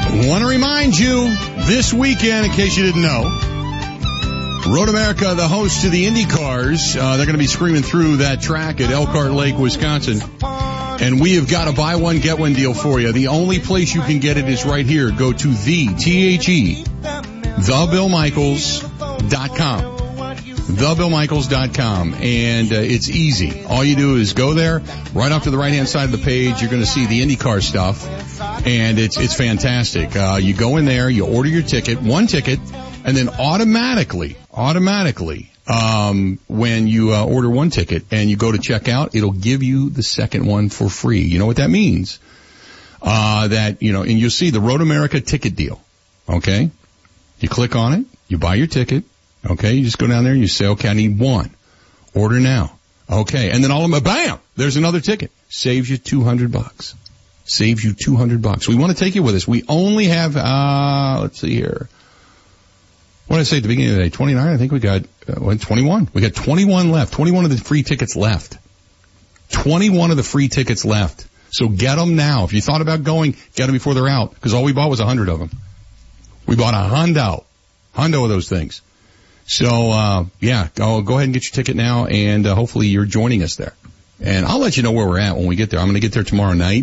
Want to remind you, this weekend, in case you didn't know, Road America, the host to the Indy Cars, they're going to be screaming through that track at Elkhart Lake, Wisconsin. And we have got a buy one, get one deal for you. The only place you can get it is right here. Go to thebillmichaels.com. thebillmichaels.com, and it's easy. All you do is go there, right off to the right-hand side of the page, you're going to see the IndyCar stuff, and it's fantastic. You go in there, you order your ticket, one ticket, and then automatically, when you order one ticket and you go to check out, it'll give you the second one for free. You know what that means? And you'll see the Road America ticket deal, okay? You click on it, you buy your ticket. Okay, you just go down there and you say, okay, I need one. Order now. Okay, and then all of them, bam, there's another ticket. Saves you $200. Saves you $200. We want to take you with us. We only have, let's see here. What did I say at the beginning of the day? 29? I think we got, 21. We got 21 left. 21 of the free tickets left. 21 of the free tickets left. So get them now. If you thought about going, get them before they're out. Because all we bought was 100 of them. We bought a hundo of those things. So, go ahead and get your ticket now, and hopefully you're joining us there. And I'll let you know where we're at when we get there. I'm going to get there tomorrow night.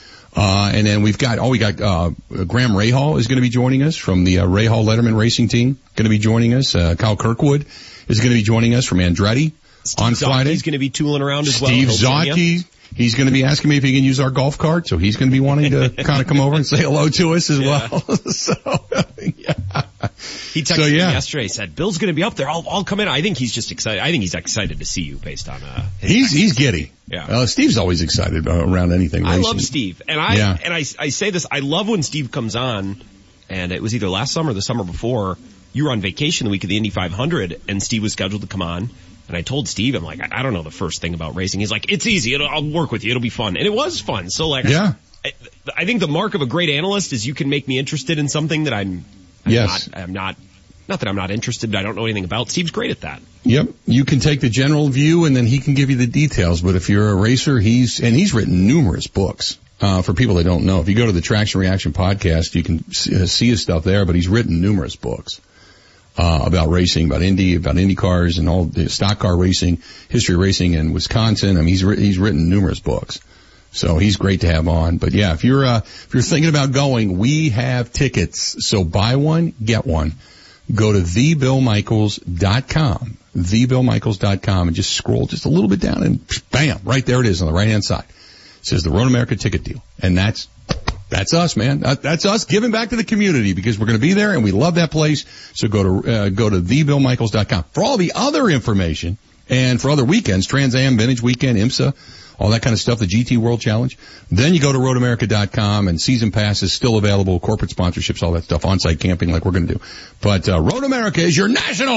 And then we got Graham Rahal is going to be joining us from the Rahal Letterman Racing Team, going to be joining us. Kyle Kirkwood is going to be joining us from Andretti on Friday. He's going to be tooling around as well. Steve Zocchi. He's going to be asking me if he can use our golf cart, so he's going to be wanting to kind of come over and say hello to us as well. So, yeah. He texted me yesterday. He said, Bill's going to be up there. I'll come in. I think he's just excited. I think he's excited to see you based on he's giddy. Yeah. Steve's always excited around anything racing. I love Steve. And I say this, I love when Steve comes on, and it was either last summer or the summer before. You were on vacation the week of the Indy 500, and Steve was scheduled to come on. And I told Steve, I'm like, I don't know the first thing about racing. He's like, it's easy. I'll work with you. It'll be fun. And it was fun. So I think the mark of a great analyst is you can make me interested in something that I'm not that I'm not interested, but I don't know anything about. Steve's great at that. Yep. You can take the general view and then he can give you the details. But if you're a racer, he's written numerous books. For people that don't know, if you go to the Traction Reaction podcast, you can see his stuff there, but he's written numerous books. About racing, about Indy cars and all the stock car racing, history of racing in Wisconsin. I mean, he's written numerous books. So he's great to have on. But yeah, if you're thinking about going, we have tickets. So buy one, get one. Go to thebillmichaels.com, thebillmichaels.com, and just scroll just a little bit down and bam, right there it is on the right hand side. It says the Road America ticket deal. And that's us, man. That's us giving back to the community because we're going to be there and we love that place. So go to thebillmichaels.com for all the other information and for other weekends, Trans Am, Vintage Weekend, IMSA, all that kind of stuff, the GT World Challenge. Then you go to roadamerica.com and season pass is still available, corporate sponsorships, all that stuff, on-site camping like we're going to do. But Road America is your national.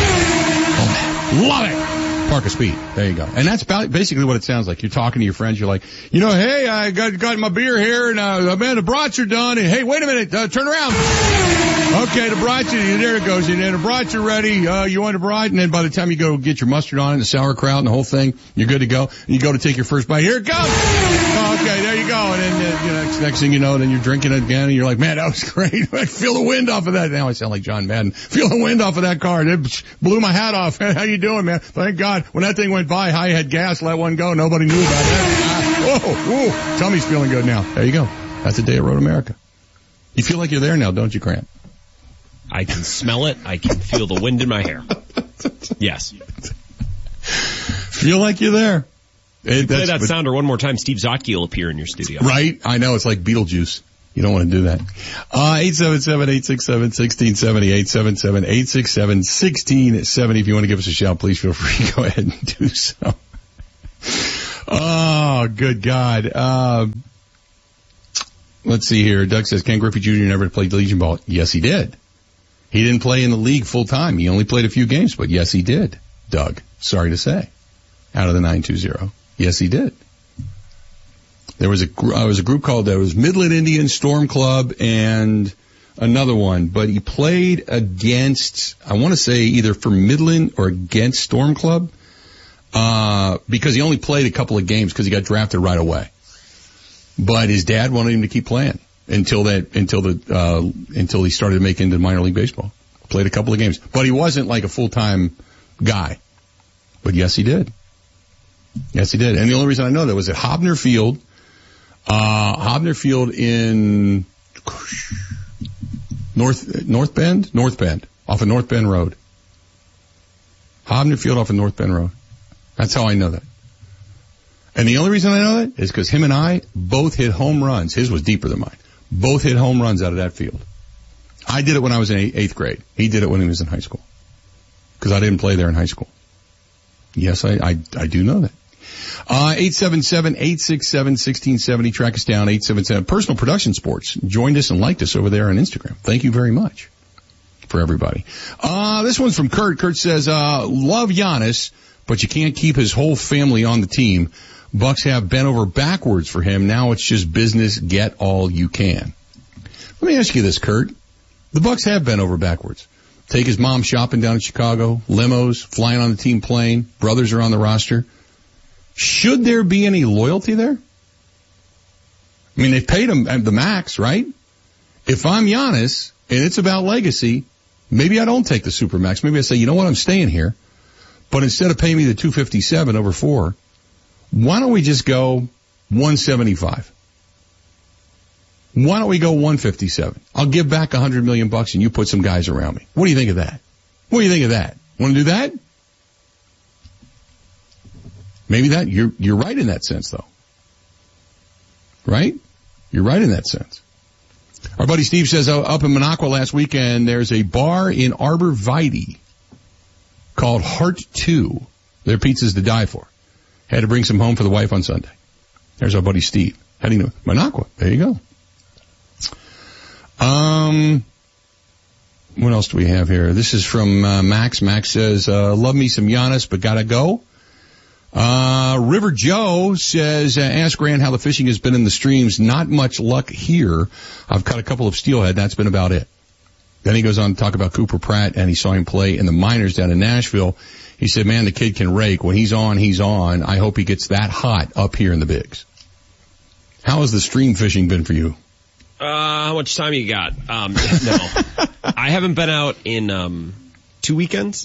Love it. Park of Speed. There you go. And that's basically what it sounds like. You're talking to your friends. You're like, hey, I got my beer here, and man, the brats are done. And hey, wait a minute, turn around. Okay, the brats, there it goes. And then the brats are ready. You want a brat, and then by the time you go get your mustard on and the sauerkraut and the whole thing, you're good to go. And you go to take your first bite. Here it goes. Okay, there you go. And then next thing you know, then you're drinking it again, and you're like, man, that was great. I feel the wind off of that. Now I sound like John Madden. Feel the wind off of that car. It blew my hat off. How you doing, man? Thank God. When that thing went by, I had gas, let one go. Nobody knew about it. Whoa. Tummy's feeling good now. There you go. That's a day at Road America. You feel like you're there now, don't you, Grant? I can smell it. I can feel the wind in my hair. Yes. Feel like you're there. Play that sounder one more time, Steve Zocchi will appear in your studio. Right? I know. It's like Beetlejuice. You don't want to do that. 877-867-1670, 877-867-1670. If you want to give us a shout, please feel free to go ahead and do so. Oh, good God. Let's see here. Doug says, Ken Griffey Jr. never played Legion ball. Yes, he did. He didn't play in the league full time. He only played a few games, but yes, he did. Doug, sorry to say. Out of the 920. Yes, he did. There was a group called, there was Midland Indian Storm Club and another one, but he played against, I want to say either for Midland or against Storm Club, because he only played a couple of games because he got drafted right away. But his dad wanted him to keep playing. until he started making it to minor league baseball. Played a couple of games, but he wasn't like a full-time guy. But yes, he did. Yes, he did. And the only reason I know that was at Hobner Field. Hobner Field in North Bend, off of North Bend Road. Hobner Field off of North Bend Road. That's how I know that. And the only reason I know that is because him and I both hit home runs. His was deeper than mine. Both hit home runs out of that field. I did it when I was in 8th grade. He did it when he was in high school. Because I didn't play there in high school. Yes, I do know that. 877-867-1670. Track us down, 877. Personal Production Sports joined us and liked us over there on Instagram. Thank you very much for everybody. This one's from Kurt. Kurt says, love Giannis, but you can't keep his whole family on the team. Bucks have bent over backwards for him. Now it's just business. Get all you can. Let me ask you this, Kurt. The Bucks have bent over backwards. Take his mom shopping down in Chicago, limos, flying on the team plane, brothers are on the roster. Should there be any loyalty there? I mean, they've paid him the max, right? If I'm Giannis and it's about legacy, maybe I don't take the supermax. Maybe I say, you know what, I'm staying here. But instead of paying me the $257 over 4, why don't we just go $175? Why don't we go $157? I'll give back $100 million and you put some guys around me. What do you think of that? What do you think of that? Want to do that? Maybe that, you're right in that sense though. Right? You're right in that sense. Our buddy Steve says, up in Minocqua last weekend, there's a bar in Arbor Vitae called Heart 2. Their pizza's to die for. Had to bring some home for the wife on Sunday. There's our buddy Steve heading to Minocqua. There you go. What else do we have here? This is from Max. Max says, love me some Giannis, but gotta go. River Joe says, ask Grant how the fishing has been in the streams. Not much luck here. I've caught a couple of steelhead. That's been about it. Then he goes on to talk about Cooper Pratt, and he saw him play in the minors down in Nashville. He said, man, the kid can rake. When he's on, he's on. I hope he gets that hot up here in the bigs. How has the stream fishing been for you? How much time you got? No. I haven't been out in 3 weekends.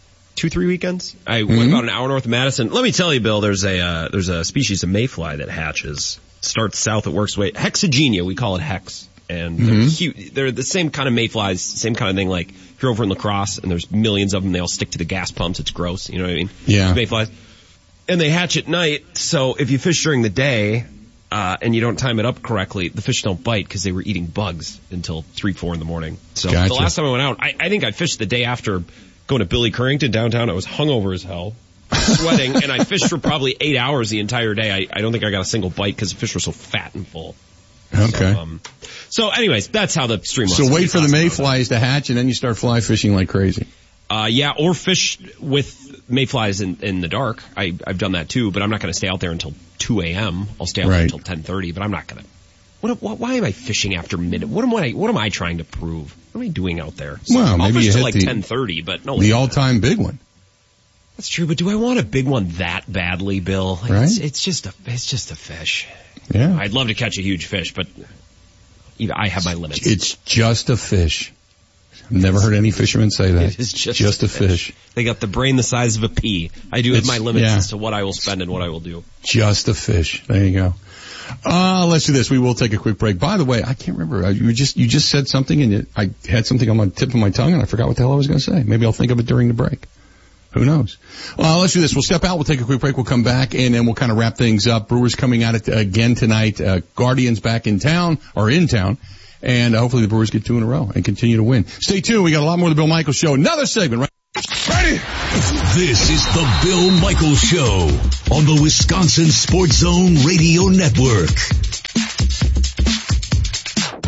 I went about an hour north of Madison. Let me tell you, Bill, there's a species of mayfly that hatches. Starts south at Works Way. Hexagenia, we call it hex. And they're cute. They're the same kind of mayflies, same kind of thing like if you're over in La Crosse and there's millions of them, they all stick to the gas pumps. It's gross. You know what I mean? Yeah. Mayflies. And they hatch at night, so if you fish during the day, and you don't time it up correctly, the fish don't bite because they were eating bugs until 3, 4 in the morning. So gotcha. The last time I went out, I think I fished the day after going to Billy Currington downtown. I was hungover as hell, sweating, and I fished for probably 8 hours the entire day. I don't think I got a single bite because the fish were so fat and full. Okay. So anyways, that's how the stream was. So wait for the mayflies to hatch and then you start fly fishing like crazy. Yeah, or fish with mayflies in the dark. I've done that too, but I'm not going to stay out there until 2 a.m. I'll stay out there until 10:30, but I'm not going to. Why am I fishing after midnight? What am I trying to prove? What am I doing out there? So well, I'll maybe fish you till hit like 10:30, but no. The all-time big one. That's true, but do I want a big one that badly, Bill? Like, right? It's just a fish. Yeah. I'd love to catch a huge fish, but I have my limits. It's just a fish. I've never heard any fisherman say that. It is just a fish. They got the brain the size of a pea. I do have my limits as to what I will spend and what I will do. Just a fish. There you go. Let's do this. We will take a quick break. By the way, I can't remember. You just said something and I had something on my tip of my tongue and I forgot what the hell I was going to say. Maybe I'll think of it during the break. Who knows? Let's do this. We'll step out. We'll take a quick break. We'll come back and then we'll kind of wrap things up. Brewers coming at it again tonight. Guardians back in town. And hopefully the Brewers get 2 in a row and continue to win. Stay tuned. We got a lot more of the Bill Michaels Show. Another segment. Ready? This is the Bill Michaels Show on the Wisconsin Sports Zone Radio Network.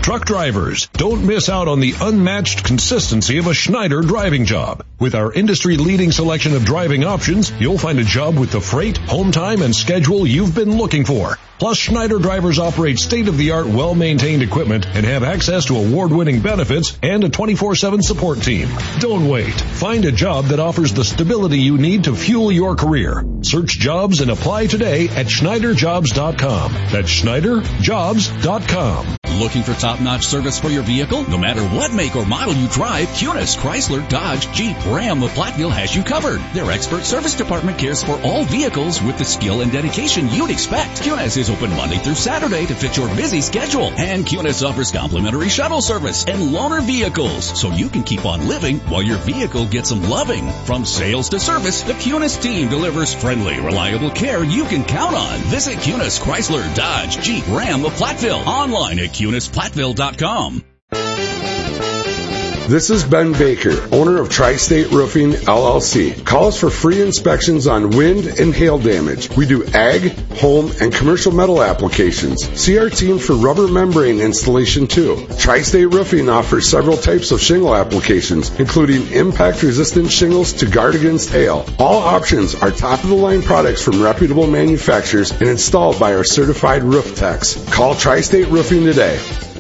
truck drivers. Don't miss out on the unmatched consistency of a Schneider driving job. With our industry-leading selection of driving options, you'll find a job with the freight, home time, and schedule you've been looking for. Plus, Schneider drivers operate state-of-the-art, well-maintained equipment and have access to award-winning benefits and a 24/7 support team. Don't wait. Find a job that offers the stability you need to fuel your career. Search jobs and apply today at SchneiderJobs.com. That's SchneiderJobs.com. Looking for top-notch service for your vehicle? No matter what make or model you drive, Kunis, Chrysler, Dodge, Jeep, Ram of Platteville has you covered. Their expert service department cares for all vehicles with the skill and dedication you'd expect. Kunis is open Monday through Saturday to fit your busy schedule. And Kunis offers complimentary shuttle service and loaner vehicles, so you can keep on living while your vehicle gets some loving. From sales to service, the Kunis team delivers friendly, reliable care you can count on. Visit Kunis, Chrysler, Dodge, Jeep, Ram of Platteville. Online at KunisPlatteville.com. This is Ben Baker, owner of Tri-State Roofing, LLC. Call us for free inspections on wind and hail damage. We do ag, home, and commercial metal applications. See our team for rubber membrane installation too. Tri-State Roofing offers several types of shingle applications, including impact-resistant shingles to guard against hail. All options are top-of-the-line products from reputable manufacturers and installed by our certified roof techs. Call Tri-State Roofing today.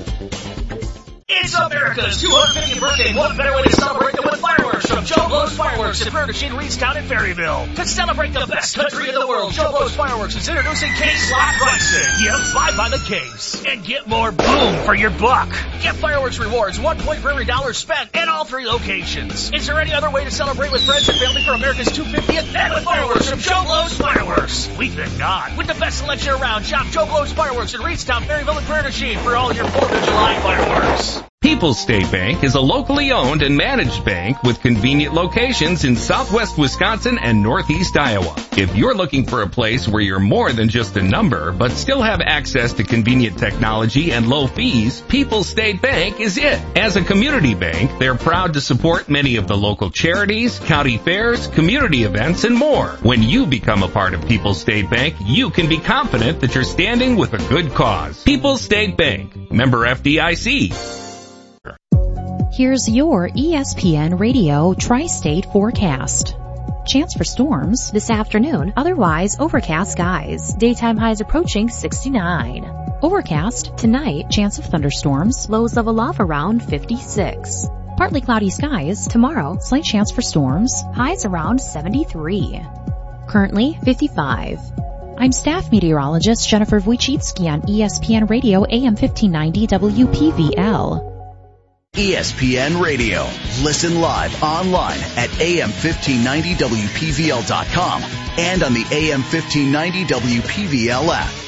It's America's 250th birthday. What better way to celebrate than with fireworks from Joe Blow's Fireworks in Ferguson, Reedstown, and Ferryville. To celebrate the best country in the world, Joe Blow's Fireworks is introducing case lot pricing. Yep, buy by the case and get more boom for your buck. Get fireworks rewards, 1 point for every dollar spent at all 3 locations. Is there any other way to celebrate with friends and family for America's 250th than with fireworks from Joe Blow's Fireworks? We think not. With the best selection around, shop Joe Blow's Fireworks in Reedstown, Ferryville, and Prairie du Chien for all your 4th of July fireworks. People's State Bank is a locally owned and managed bank with convenient locations in southwest Wisconsin and northeast Iowa. If you're looking for a place where you're more than just a number, but still have access to convenient technology and low fees, People's State Bank is it. As a community bank, they're proud to support many of the local charities, county fairs, community events, and more. When you become a part of People's State Bank, you can be confident that you're standing with a good cause. People's State Bank, member FDIC. Here's your ESPN Radio Tri-State forecast. Chance for storms this afternoon, otherwise overcast skies. Daytime highs approaching 69. Overcast tonight, chance of thunderstorms, lows level off around 56. Partly cloudy skies tomorrow, slight chance for storms, highs around 73. Currently 55. I'm staff meteorologist Jennifer Wojcicki on ESPN Radio AM 1590 WPVL. ESPN Radio. Listen live online at AM1590WPVL.com and on the AM1590 WPVL app.